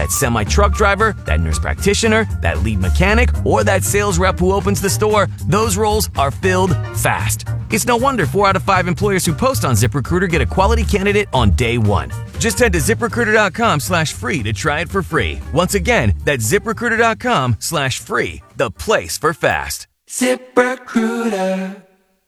that semi-truck driver, that nurse practitioner, that lead mechanic, or that sales rep who opens the store, those roles are filled fast. It's no wonder 4 out of 5 employers who post on ZipRecruiter get a quality candidate on day one. Just head to ZipRecruiter.com/free to try it for free. Once again, that's ZipRecruiter.com/free, the place for fast. ZipRecruiter.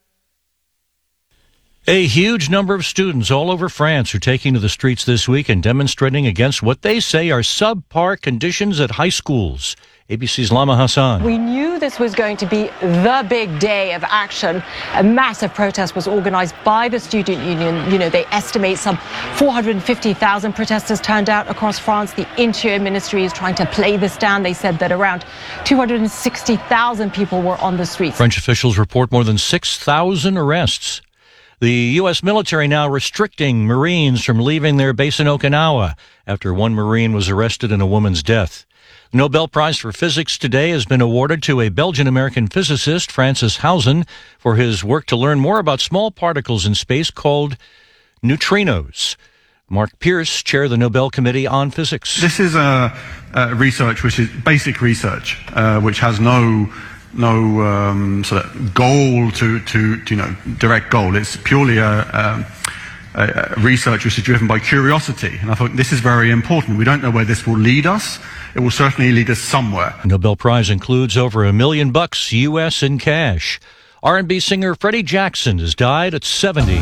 A huge number of students all over France are taking to the streets this week and demonstrating against what they say are subpar conditions at high schools. ABC's Lama Hassan. We knew this was going to be the big day of action. A massive protest was organized by the student union. You know, they estimate some 450,000 protesters turned out across France. The Interior Ministry is trying to play this down. They said that around 260,000 people were on the streets. French officials report more than 6,000 arrests. The U.S. military now restricting Marines from leaving their base in Okinawa after one Marine was arrested in a woman's death. The Nobel Prize for Physics today has been awarded to a Belgian-American physicist, Francis Housen, for his work to learn more about small particles in space called neutrinos. Mark Pierce, chair of the Nobel Committee on Physics. This is a research which is basic research, which has no sort of goal to direct goal. It's purely a research which is driven by curiosity, and I thought this is very important. We don't know where this will lead us. It will certainly lead us somewhere. The Nobel Prize includes over $1 million U.S. in cash. R&B singer Freddie Jackson has died at 70.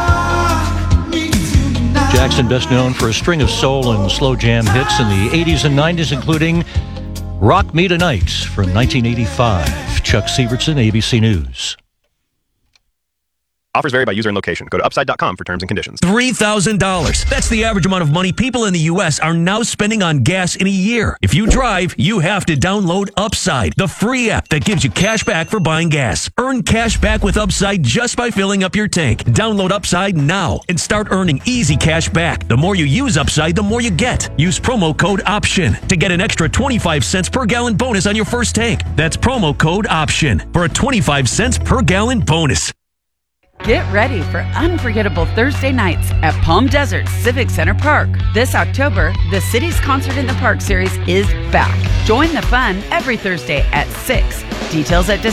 Jackson, best known for a string of soul and slow jam hits in the 80s and 90s, including Rock Me Tonight from 1985. Chuck Sievertson, ABC News. Offers vary by user and location. Go to upside.com for terms and conditions. $3,000. That's the average amount of money people in the U.S. are now spending on gas in a year. If you drive, you have to download Upside, the free app that gives you cash back for buying gas. Earn cash back with Upside just by filling up your tank. Download Upside now and start earning easy cash back. The more you use Upside, the more you get. Use promo code OPTION to get an extra 25 cents per gallon bonus on your first tank. That's promo code OPTION for a 25 cents per gallon bonus. Get ready for unforgettable Thursday nights at Palm Desert Civic Center Park. This October, the City's Concert in the Park series is back. Join the fun every Thursday at 6. Details at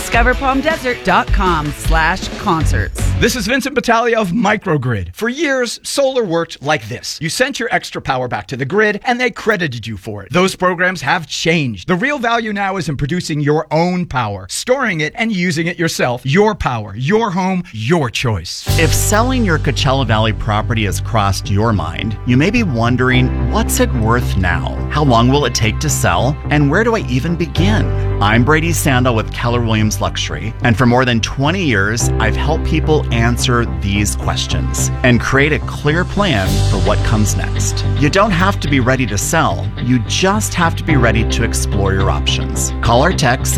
discoverpalmdesert.com/concerts. This is Vincent Battaglia of Microgrid. For years, solar worked like this. You sent your extra power back to the grid, and they credited you for it. Those programs have changed. The real value now is in producing your own power, storing it, and using it yourself. Your power, your home, your choice. If selling your Coachella Valley property has crossed your mind, you may be wondering, what's it worth now? How long will it take to sell? And where do I even begin? I'm Brady Sandel with Keller Williams Luxury, and for more than 20 years, I've helped people answer these questions and create a clear plan for what comes next. You don't have to be ready to sell, you just have to be ready to explore your options. Call or text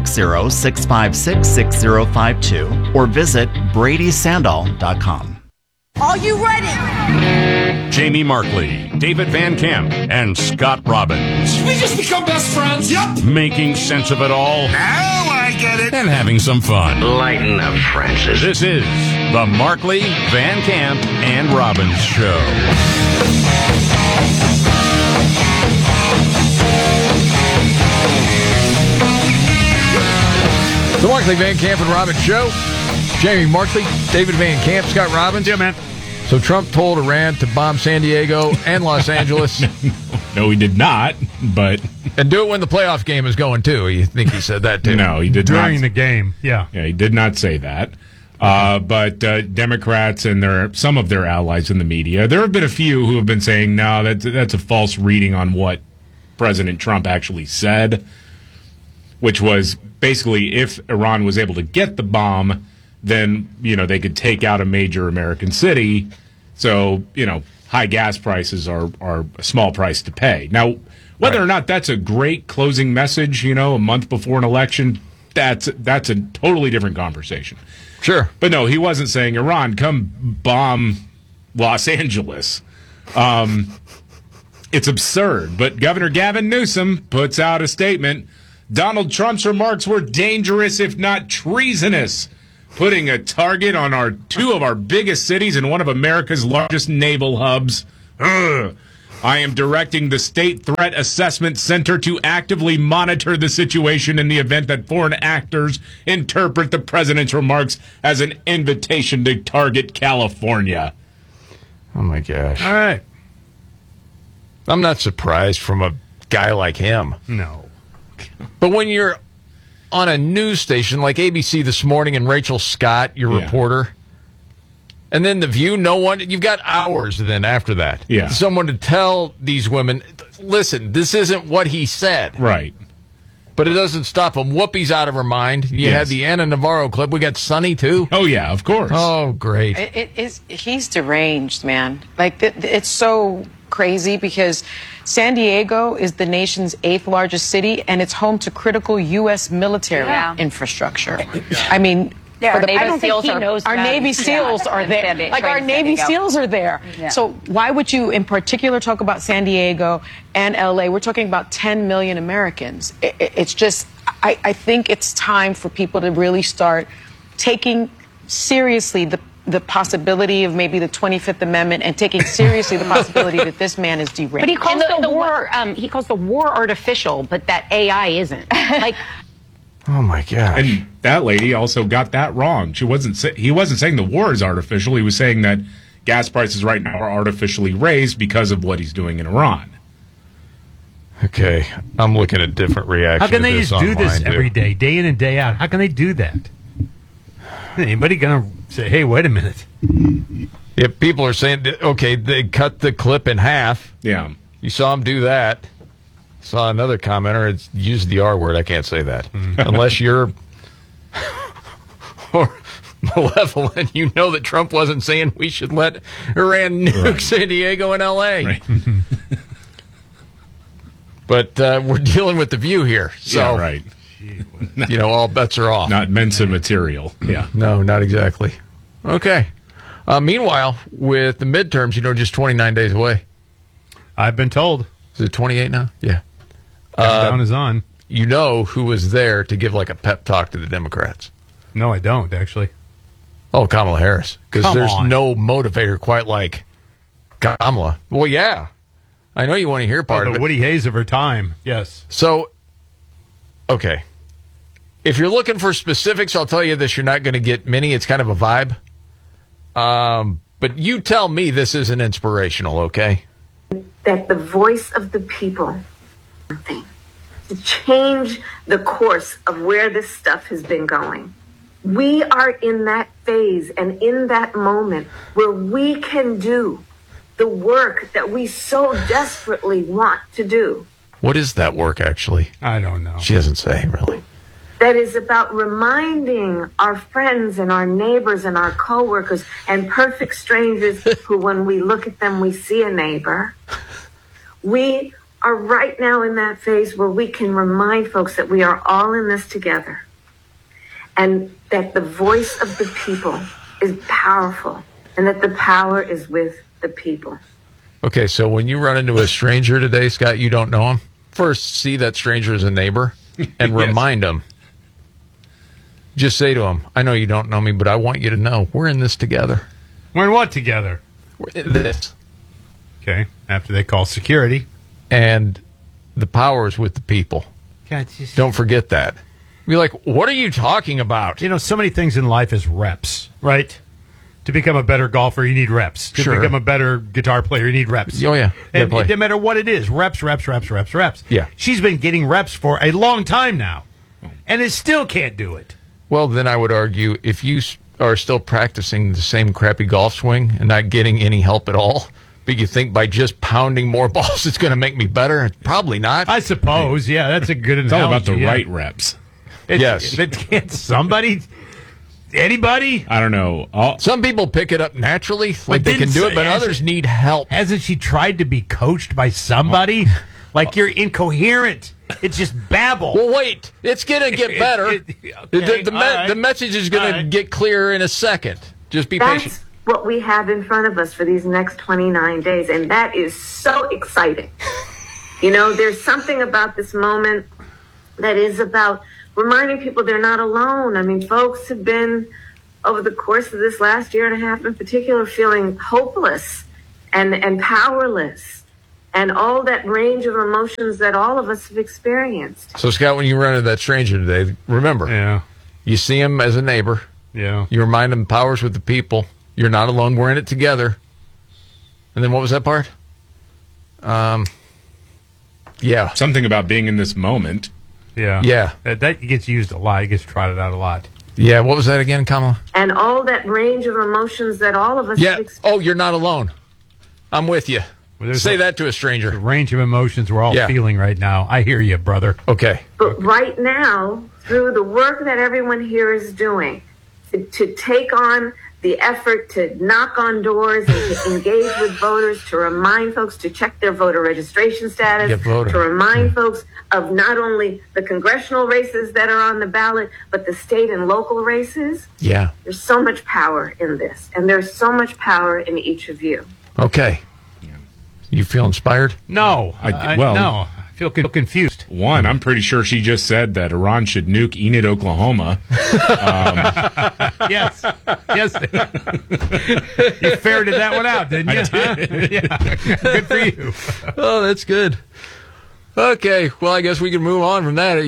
760-656-6052 or visit BradySandal.com. Are you ready? Jamie Markley, David Van Camp, and Scott Robbins. We just become best friends. Yep. Making sense of it all. Now I get it. And having some fun. Lighten up, Francis. This is the Markley, Van Camp, and Robbins Show. The Markley, Van Camp, and Robbins Show. Jamie Markley, David Van Camp, Scott Robbins. Yeah, man. So Trump told Iran to bomb San Diego and Los Angeles. No, he did not, but... And do it when the playoff game is going, too. You think he said that, too? No, he did not. During the game, yeah. Yeah, he did not say that. But Democrats and some of their allies in the media, there have been a few who have been saying, no, that's a false reading on what President Trump actually said, which was basically if Iran was able to get the bomb, then, they could take out a major American city. So, high gas prices are a small price to pay. Now, whether or not that's a great closing message, a month before an election, that's a totally different conversation. Sure. But no, he wasn't saying, Iran, come bomb Los Angeles. It's absurd. But Governor Gavin Newsom puts out a statement. Donald Trump's remarks were dangerous, if not treasonous, putting a target on two of our biggest cities and one of America's largest naval hubs. Ugh. I am directing the State Threat Assessment Center to actively monitor the situation in the event that foreign actors interpret the president's remarks as an invitation to target California. Oh, my gosh. All right. I'm not surprised from a guy like him. No. But when you're on a news station like ABC This Morning and Rachel Scott, your reporter, and then The View, you've got hours then after that. Yeah. Someone to tell these women, listen, this isn't what he said. Right. But it doesn't stop him. Whoopi's out of her mind. You had the Anna Navarro clip. We got Sonny, too. Oh, yeah, of course. Oh, great. He's deranged, man. Like, it's so crazy because San Diego is the nation's 8th largest city, and it's home to critical U.S. military infrastructure. I mean... Yeah, I don't think he knows our Navy SEALs are there. Like, our Navy SEALs are there. Yeah. So why would you, in particular, talk about San Diego and L.A.? We're talking about 10 million Americans. It's just, I think it's time for people to really start taking seriously the possibility of maybe the 25th Amendment and taking seriously the possibility that this man is deranged. But he calls the war artificial, but that AI isn't. Like. Oh, my gosh. And that lady also got that wrong. He wasn't saying the war is artificial. He was saying that gas prices right now are artificially raised because of what he's doing in Iran. Okay. I'm looking at different reactions. How can they just do this every day in and day out? How can they do that? Anybody going to say, hey, wait a minute? If people are saying, okay, they cut the clip in half. Yeah. You saw him do that. Saw another commenter. It's used the R word. I can't say that. Unless you're malevolent, you know that Trump wasn't saying we should let Iran nuke San Diego and L.A. Right. But we're dealing with The View here. So, yeah, right. All bets are off. Not Mensa material. Yeah. No, not exactly. Okay. Meanwhile, with the midterms, just 29 days away. I've been told. Is it 28 now? Yeah. Countdown is on. You know who was there to give like a pep talk to the Democrats? No, I don't, actually. Oh, Kamala Harris. Because there's on. no motivator quite like Kamala. Well, yeah. I know you want to hear part of it. The Woody Hayes of her time. Yes. So, okay. If you're looking for specifics, I'll tell you this. You're not going to get many. It's kind of a vibe. But you tell me this isn't inspirational, okay? That the voice of the people to change the course of where this stuff has been going. We are in that phase and in that moment where we can do the work that we so desperately want to do. What is that work, actually? I don't know. She doesn't say, really. That is about reminding our friends and our neighbors and our coworkers and perfect strangers who, when we look at them, we see a neighbor. We are right now in that phase where we can remind folks that we are all in this together and that the voice of the people is powerful and that the power is with the people. Okay, so when you run into a stranger today, Scott, you don't know him, first see that stranger as a neighbor and remind him. Just say to him, I know you don't know me, but I want you to know we're in this together. We're in what together? We're in this. Okay, after they call security. And the power is with the people. God, don't forget that. Be like, what are you talking about? So many things in life is reps, right? To become a better golfer, you need reps. To become a better guitar player, you need reps. Oh, yeah. And it doesn't matter what it is. Reps. Yeah. She's been getting reps for a long time now, and it still can't do it. Well, then I would argue if you are still practicing the same crappy golf swing and not getting any help at all, but you think by just pounding more balls it's going to make me better, probably not. I suppose, yeah, that's a good analogy. It's all about the right reps. Yes. Can't somebody... Anybody? I don't know. Some people pick it up naturally, like they can do it, but others need help. Hasn't she tried to be coached by somebody? Like, you're incoherent. It's just babble. Well, wait. It's going to get better. The message is going to get clearer in a second. Just be patient. That's what we have in front of us for these next 29 days, and that is so exciting. There's something about this moment that is about reminding people they're not alone. I mean, folks have been, over the course of this last year and a half in particular, feeling hopeless and powerless. and all that range of emotions that all of us have experienced. So, Scott, when you run into that stranger today, remember, you see him as a neighbor. Yeah. You remind him powers with the people. You're not alone. We're in it together. And then what was that part? Yeah. Something about being in this moment. Yeah. Yeah. That gets used a lot. It gets trotted out a lot. Yeah. What was that again, Kamala? And all that range of emotions that all of us have experienced. Oh, you're not alone. I'm with you. Say that to a stranger. The range of emotions we're all feeling right now. I hear you, brother. Okay. But right now, through the work that everyone here is doing, to take on the effort to knock on doors and to engage with voters, to remind folks to check their voter registration status, to remind folks of not only the congressional races that are on the ballot, but the state and local races. Yeah. There's so much power in this, and there's so much power in each of you. Okay. You feel inspired? No. No. I feel confused. One, I'm pretty sure she just said that Iran should nuke Enid, Oklahoma. Yes. You ferreted that one out, didn't you? I did. Yeah. Good for you. Oh, that's good. Okay, well, I guess we can move on from that.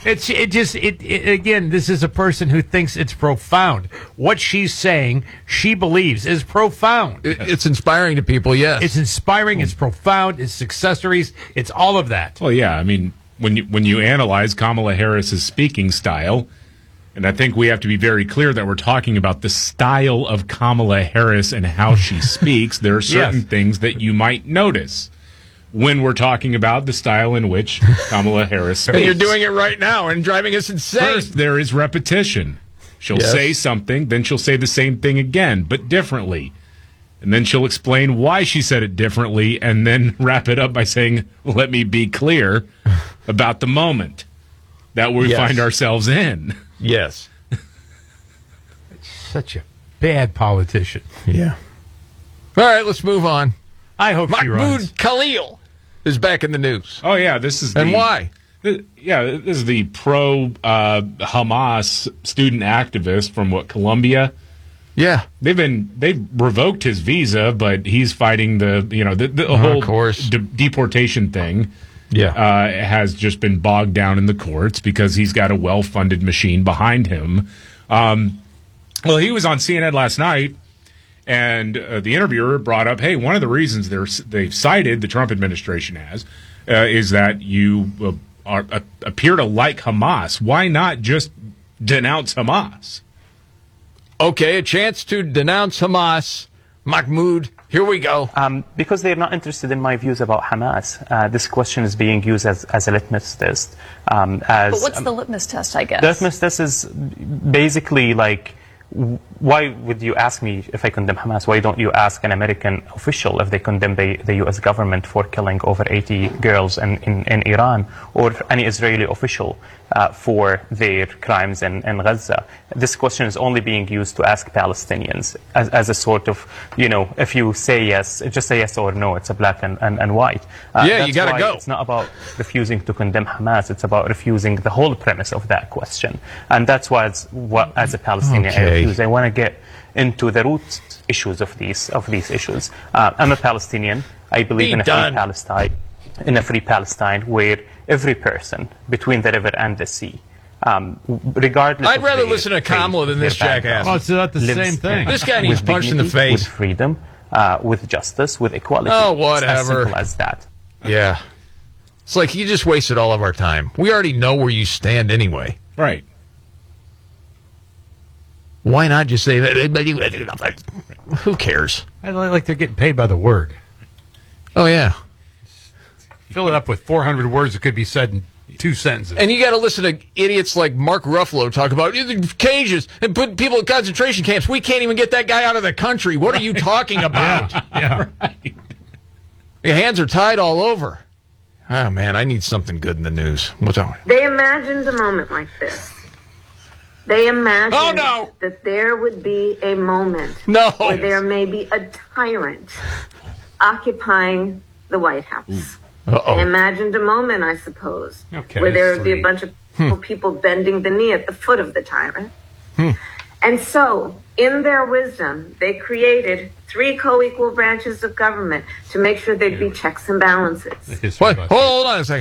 Again, this is a person who thinks it's profound. What she's saying, she believes is profound. It's inspiring to people, yes. It's inspiring, it's profound, it's accessories, it's all of that. Well, yeah, I mean, when you analyze Kamala Harris's speaking style, and I think we have to be very clear that we're talking about the style of Kamala Harris and how she speaks, there are certain things that you might notice when we're talking about the style in which Kamala Harris speaks. And you're doing it right now and driving us insane. First, there is repetition. She'll say something, then she'll say the same thing again, but differently. And then she'll explain why she said it differently, and then wrap it up by saying, let me be clear about the moment that we find ourselves in. Yes. Such a bad politician. Yeah. All right, let's move on. I hope she runs. Mahmoud Khalil is back in the news. Oh, yeah, this is And why? This is the pro-Hamas student activist from, Colombia? Yeah. They've revoked his visa, but he's fighting the whole deportation thing. Yeah. Has just been bogged down in the courts because he's got a well-funded machine behind him. Well, he was on CNN last night, and the interviewer brought up, hey, one of the reasons they've cited the Trump administration as is that you appear to like Hamas. Why not just denounce Hamas? Okay, a chance to denounce Hamas. Mahmoud, here we go. Because they're not interested in my views about Hamas. This question is being used as a litmus test. But what's the litmus test, I guess? The litmus test is basically like, why would you ask me if I condemn Hamas? Why don't you ask an American official if they condemn the U.S. government for killing over 80 girls in Iran, or any Israeli official for their crimes in Gaza? This question is only being used to ask Palestinians as a sort of, if you say yes, just say yes or no. It's a black and white. You got to go. It's not about refusing to condemn Hamas. It's about refusing the whole premise of that question. And that's why, as a Palestinian, I refuse. I want to get into the root issues of these issues. I'm a Palestinian. I believe in a free Palestine, where every person between the river and the sea, regardless. I'd rather listen to Kamala than this jackass. Well, it's not the same thing. This guy needs punched in the face. With freedom, with justice, with equality. Oh, whatever. It's as simple as that. Yeah. It's like you just wasted all of our time. We already know where you stand anyway. Right. Why not just say that? Who cares? I like they're getting paid by the word. Oh, yeah. Fill it up with 400 words that could be said in 2 sentences. And you got to listen to idiots like Mark Ruffalo talk about cages and put people in concentration camps. We can't even get that guy out of the country. What are you talking about? Yeah. Right. Your hands are tied all over. Oh, man, I need something good in the news. What's on? They imagined a moment like this. They imagined that there would be a moment where there may be a tyrant occupying the White House. They imagined a moment, I suppose, where there would be a bunch of people bending the knee at the foot of the tyrant. And so, in their wisdom, they created 3 co-equal branches of government to make sure there'd be checks and balances. What? Hold on a second.